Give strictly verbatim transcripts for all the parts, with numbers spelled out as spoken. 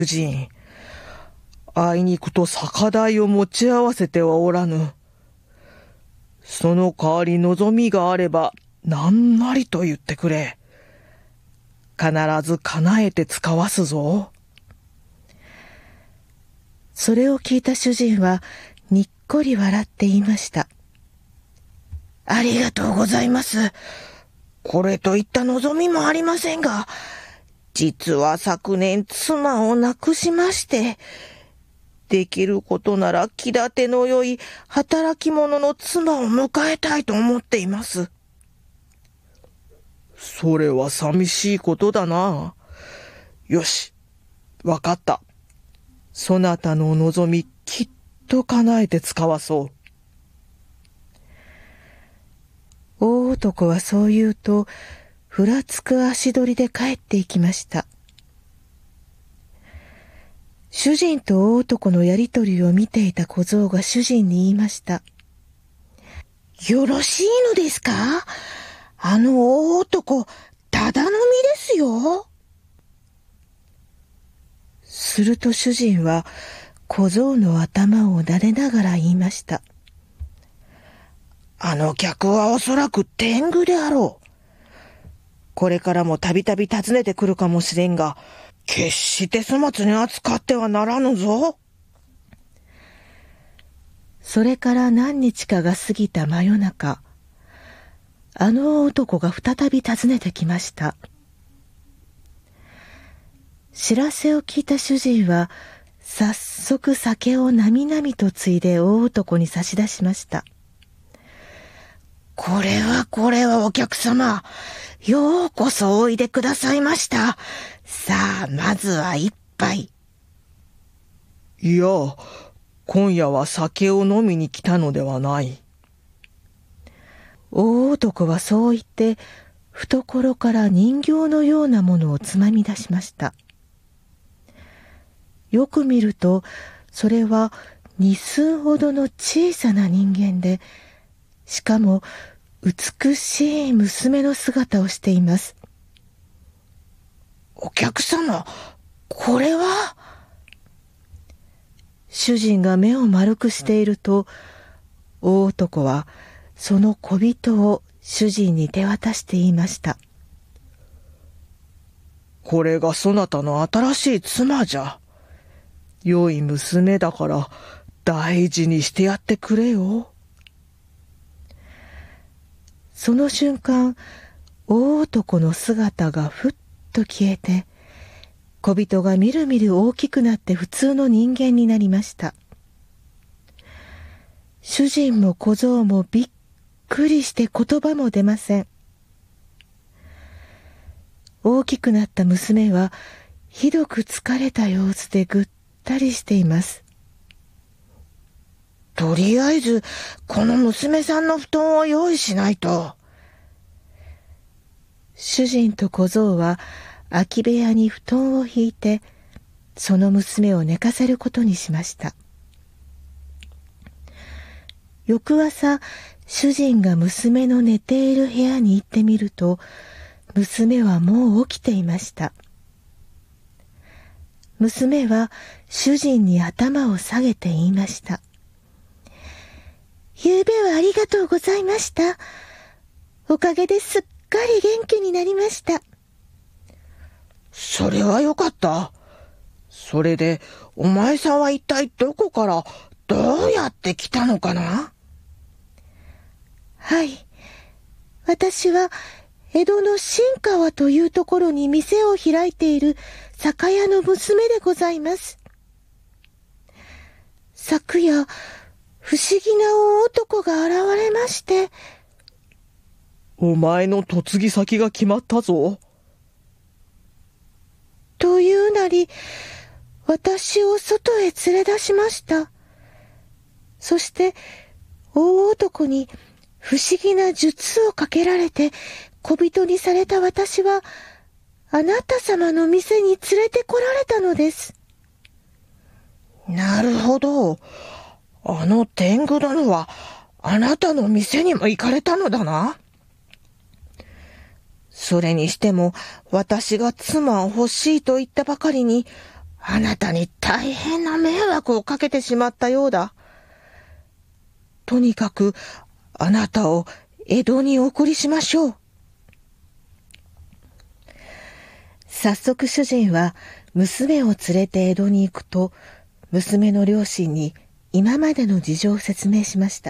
主人、あいにくと酒代を持ち合わせてはおらぬ。その代わり望みがあれば何なりと言ってくれ。必ず叶えて使わすぞ。 それを聞いた主人はにっこり笑って言いました。 ありがとうございます。これといった望みもありませんが、実は昨年妻を亡くしまして、できることなら気立ての良い働き者の妻を迎えたいと思っています。 それは寂しいことだな。よし、わかった。そなたの望みきっと叶えて使わそう。 大男はそう言うと、ふらつく足取りで帰っていきました。主人と大男のやりとりを見ていた小僧が主人に言いました。 よろしいのですか？あの大男、ただのみですよ。 すると主人は小僧の頭を撫でながら言いました。 あの客はおそらく天狗であろう。これからもたびたび訪ねてくるかもしれんが、決して粗末に扱ってはならぬぞ。 それから何日かが過ぎた真夜中、あの男が再び訪ねてきました。知らせを聞いた主人は早速酒をなみなみとついで大男に差し出しました。 これはこれはお客様、ようこそおいでくださいました。さあ、まずは一杯。 いや、今夜は酒を飲みに来たのではない。 大男はそう言って懐から人形のようなものをつまみ出しました。よく見るとそれは二寸ほどの小さな人間で、しかも美しい娘の姿をしています。 お客様、これは？ 主人が目を丸くしていると、大男はその小人を主人に手渡して言いました。 これがそなたの新しい妻じゃ。良い娘だから大事にしてやってくれよ。 その瞬間、大男の姿がふっと消えて、小人がみるみる大きくなって普通の人間になりました。主人も小僧もびっくりして言葉も出ません。大きくなった娘はひどく疲れた様子でぐったりしています。 とりあえずこの娘さんの布団を用意しないと。 主人と小僧は空き部屋に布団を引いて、その娘を寝かせることにしました。翌朝、主人が娘の寝ている部屋に行ってみると、娘はもう起きていました。娘は主人に頭を下げて言いました。 ゆうべはありがとうございました。おかげですっかり元気になりました。それはよかった。それでお前さんは一体どこからどうやって来たのかな？ はい、私は江戸の新川というところに店を開いている酒屋の娘でございます。昨夜不思議な大男が現れまして。 お前の嫁ぎ先が決まったぞ。 というなり、私を外へ連れ出しました。そして大男に不思議な術をかけられて小人にされた私は、あなた様の店に連れてこられたのです。 なるほど。あの天狗殿はあなたの店にも行かれたのだな。それにしても私が妻を欲しいと言ったばかりに、 あなたに大変な迷惑をかけてしまったようだ。とにかく、あなたを江戸にお送りしましょう。 早速主人は娘を連れて江戸に行くと、娘の両親に今までの事情を説明しました。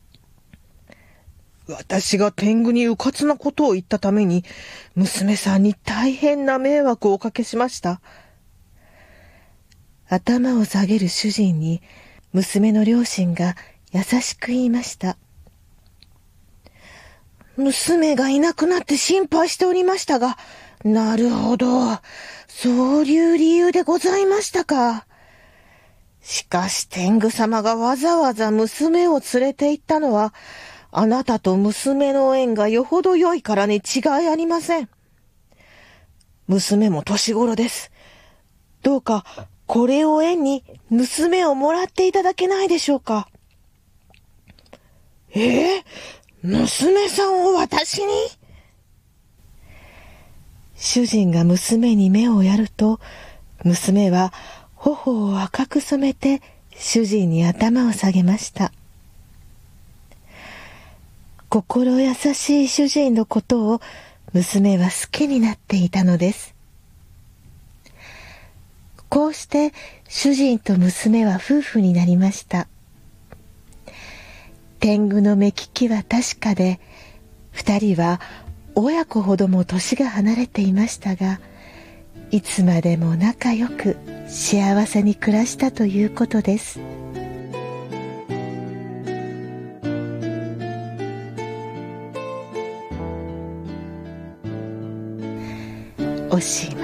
私が天狗にうかつなことを言ったために、娘さんに大変な迷惑をおかけしました。 頭を下げる主人に、娘の両親が優しく言いました。 娘がいなくなって心配しておりましたが、なるほど、そういう理由でございましたか。しかし天狗様がわざわざ娘を連れて行ったのは、あなたと娘の縁がよほど良いからに違いありません。娘も年頃です。どうかこれを縁に娘をもらっていただけないでしょうか。えー、娘さんを私に？ 主人が娘に目をやると、娘は頬を赤く染めて主人に頭を下げました。心優しい主人のことを娘は好きになっていたのです。こうして主人と娘は夫婦になりました。天狗の目利きは確かで、二人は親子ほども年が離れていましたが、いつまでも仲良く幸せに暮らしたということです。おしまい。